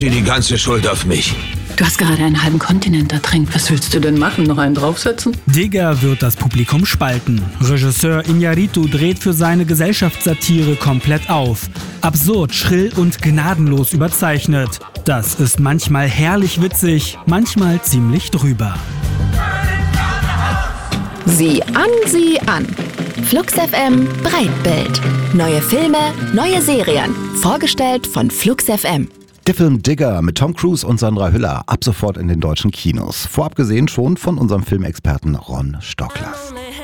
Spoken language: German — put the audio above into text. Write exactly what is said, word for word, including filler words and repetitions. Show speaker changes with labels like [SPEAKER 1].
[SPEAKER 1] Die ganze Schuld auf mich.
[SPEAKER 2] Du hast gerade einen halben Kontinent ertränkt. Was willst du denn machen? Noch einen draufsetzen?
[SPEAKER 3] Digger wird das Publikum spalten. Regisseur Iñárritu dreht für seine Gesellschaftssatire komplett auf. Absurd, schrill und gnadenlos überzeichnet. Das ist manchmal herrlich witzig, manchmal ziemlich drüber.
[SPEAKER 4] Sieh an, sieh an. Flux F M Breitbild. Neue Filme, neue Serien. Vorgestellt von Flux F M.
[SPEAKER 5] Der Film Digger mit Tom Cruise und Sandra Hüller ab sofort in den deutschen Kinos. Vorab gesehen schon von unserem Filmexperten Ron Stocklers.